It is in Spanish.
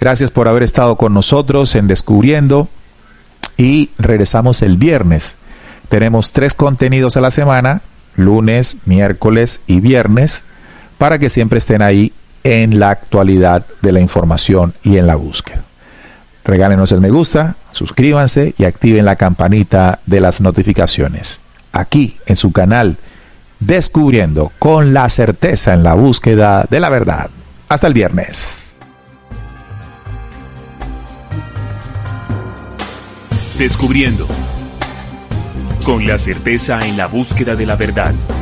Gracias por haber estado con nosotros en Descubriendo y regresamos el viernes. Tenemos 3 contenidos a la semana, lunes, miércoles y viernes, para que siempre estén ahí en la actualidad de la información y en la búsqueda. Regálenos el me gusta, suscríbanse y activen la campanita de las notificaciones. Aquí en su canal Descubriendo, con la certeza en la búsqueda de la verdad. Hasta el viernes. Descubriendo, con la certeza en la búsqueda de la verdad.